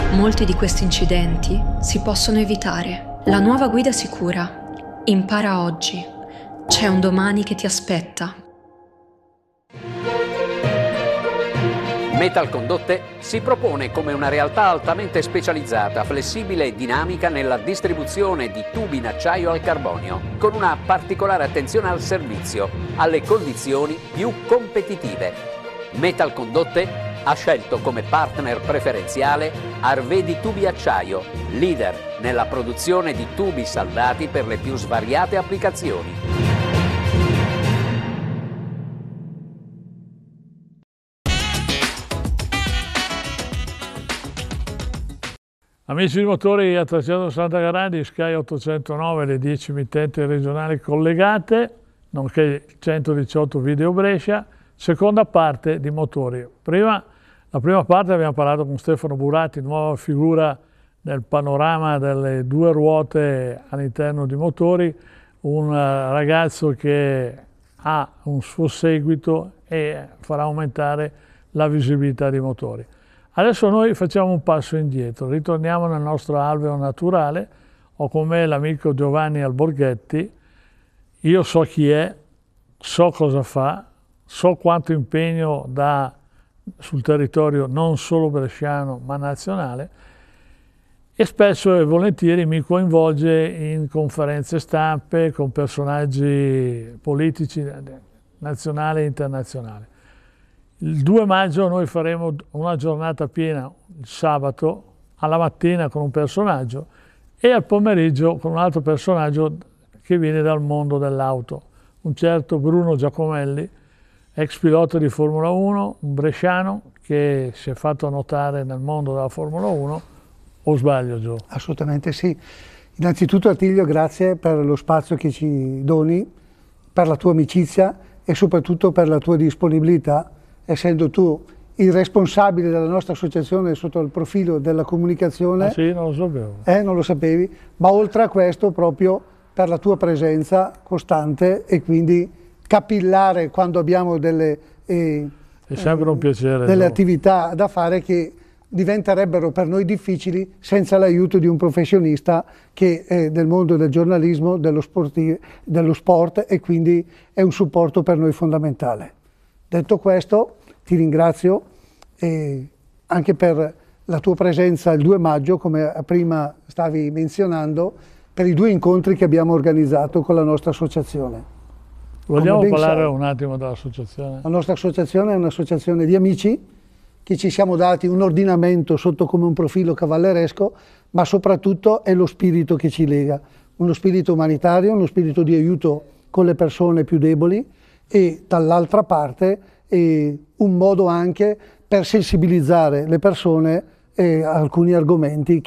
Molti di questi incidenti si possono evitare. La nuova guida sicura. Impara oggi. C'è un domani che ti aspetta. Metalcondotte si propone come una realtà altamente specializzata, flessibile e dinamica nella distribuzione di tubi in acciaio al carbonio, con una particolare attenzione al servizio, alle condizioni più competitive. Metalcondotte ha scelto come partner preferenziale Arvedi Tubi Acciaio, leader nella produzione di tubi saldati per le più svariate applicazioni. Amici di motori a 360 gradi, Sky 809, le 10 emittenti regionali collegate, nonché il 118 Video Brescia, seconda parte di motori. La prima parte abbiamo parlato con Stefano Burati, nuova figura nel panorama delle due ruote all'interno di motori, un ragazzo che ha un suo seguito e farà aumentare la visibilità dei motori. Adesso noi facciamo un passo indietro, ritorniamo nel nostro alveo naturale. Ho con me l'amico Giovanni Alborghetti. Io so chi è, so cosa fa, so quanto impegno dà sul territorio non solo bresciano ma nazionale, e spesso e volentieri mi coinvolge in conferenze stampe con personaggi politici nazionali e internazionali. Il 2 maggio noi faremo una giornata piena, il sabato, alla mattina con un personaggio e al pomeriggio con un altro personaggio che viene dal mondo dell'auto, un certo Bruno Giacomelli, ex pilota di Formula 1, un bresciano che si è fatto notare nel mondo della Formula 1, o sbaglio Gio? Assolutamente sì. Innanzitutto Attilio, grazie per lo spazio che ci doni, per la tua amicizia e soprattutto per la tua disponibilità, essendo tu il responsabile della nostra associazione sotto il profilo della comunicazione. Ah sì, non lo sapevo. Non lo sapevi, ma oltre a questo proprio per la tua presenza costante e quindi capillare quando abbiamo delle, è sempre un piacere, delle attività da fare che diventerebbero per noi difficili senza l'aiuto di un professionista che è del mondo del giornalismo, dello sport, e quindi è un supporto per noi fondamentale. Detto questo, ti ringrazio anche per la tua presenza il 2 maggio, come prima stavi menzionando, per i 2 incontri che abbiamo organizzato con la nostra associazione. Vogliamo parlare un attimo dell'associazione? La nostra associazione è un'associazione di amici che ci siamo dati un ordinamento sotto come un profilo cavalleresco, ma soprattutto è lo spirito che ci lega, uno spirito umanitario, uno spirito di aiuto con le persone più deboli e dall'altra parte un modo anche per sensibilizzare le persone a alcuni argomenti